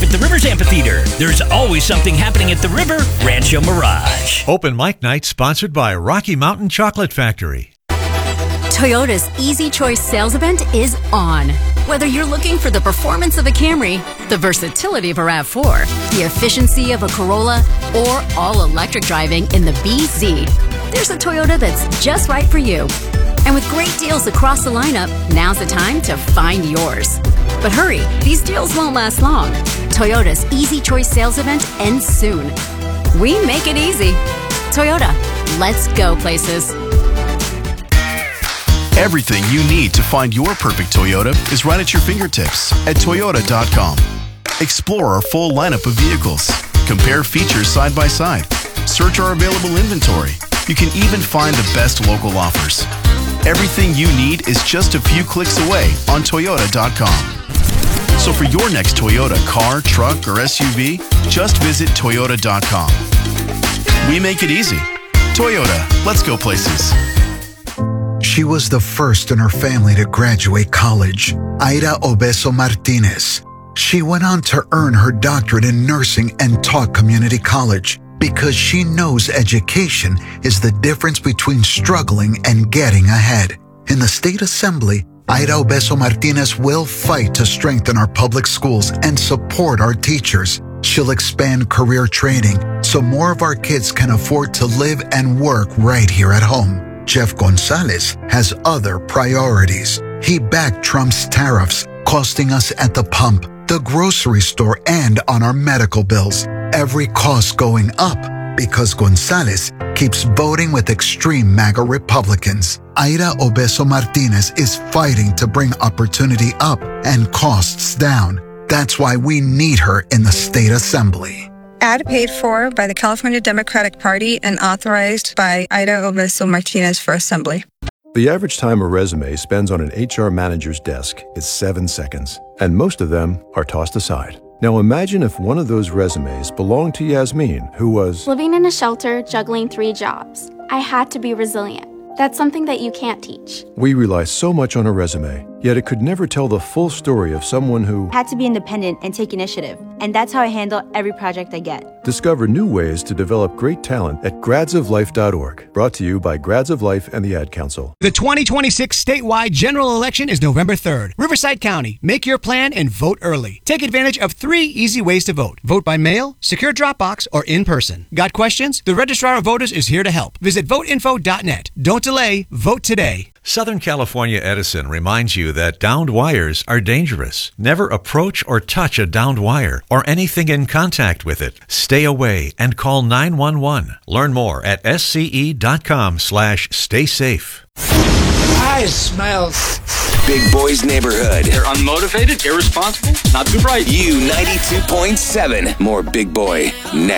at the Rivers Amphitheater. There's always something happening at the River Rancho Mirage. Open Mic Night sponsored by Rocky Mountain Chocolate Factory. Toyota's Easy Choice sales event is on. Whether you're looking for the performance of a Camry, the versatility of a RAV4, the efficiency of a Corolla, or all-electric driving in the BZ, there's a Toyota that's just right for you. And with great deals across the lineup, now's the time to find yours. But hurry, these deals won't last long. Toyota's Easy Choice sales event ends soon. We make it easy. Toyota, let's go places. Everything you need to find your perfect Toyota is right at your fingertips at Toyota.com. Explore our full lineup of vehicles. Compare features side by side. Search our available inventory. You can even find the best local offers. Everything you need is just a few clicks away on Toyota.com. So for your next Toyota car, truck, or SUV, just visit Toyota.com. We make it easy. Toyota, let's go places. She was the first in her family to graduate college, Aida Obeso Martinez. She went on to earn her doctorate in nursing and taught community college because she knows education is the difference between struggling and getting ahead. In the state assembly, Aida Obeso Martinez will fight to strengthen our public schools and support our teachers. She'll expand career training so more of our kids can afford to live and work right here at home. Jeff Gonzalez has other priorities. He backed Trump's tariffs, costing us at the pump, the grocery store, and on our medical bills. Every cost going up because Gonzalez keeps voting with extreme MAGA Republicans. Aida Obeso Martinez is fighting to bring opportunity up and costs down. That's why we need her in the state assembly. Ad paid for by the California Democratic Party and authorized by Aida Obeso Martinez for assembly. The average time a resume spends on an HR manager's desk is 7 seconds, and most of them are tossed aside. Now imagine if one of those resumes belonged to Yasmin, who was living in a shelter, juggling 3 jobs. I had to be resilient. That's something that you can't teach. We rely so much on a resume, yet it could never tell the full story of someone who had to be independent and take initiative. And that's how I handle every project I get. Discover new ways to develop great talent at gradsoflife.org. Brought to you by Grads of Life and the Ad Council. The 2026 statewide general election is November 3rd. Riverside County, make your plan and vote early. Take advantage of 3 easy ways to vote. Vote by mail, secure Dropbox, or in person. Got questions? The Registrar of Voters is here to help. Visit voteinfo.net. Don't delay. Vote today. Southern California Edison reminds you that downed wires are dangerous. Never approach or touch a downed wire or anything in contact with it. Stay away and call 911. Learn more at sce.com/stay safe. I smell Big Boy's Neighborhood. They're unmotivated, irresponsible, not too bright. U92.7. More Big Boy next.